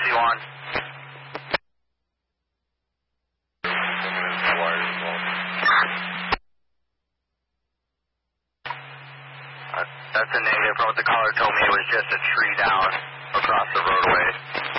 you on? That's a negative. From what the caller told me, it was just a tree down across the roadway.